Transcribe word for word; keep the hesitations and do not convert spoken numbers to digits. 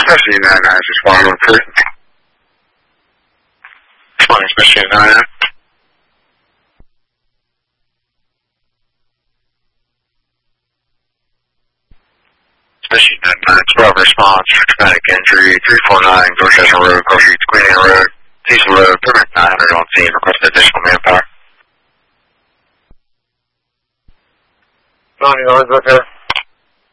Especially nine nine is responding on three. Responding especially nine nine. Especially nine nine. twelve response for traumatic injury. three four nine Dorchester Road, Grocery Queen Anne Road, Cecil Road, permit nine hundred on scene. Request additional manpower. ninety-nine, okay.